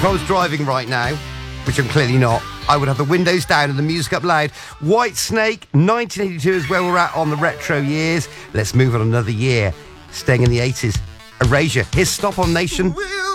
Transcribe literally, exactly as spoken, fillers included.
I was driving right now, which I'm clearly not, I would have the windows down and the music up loud. White Snake, nineteen eighty-two is where we're at on the retro years. Let's move on another year. Staying in the eighties. Erasure. Here's Stop on Nation.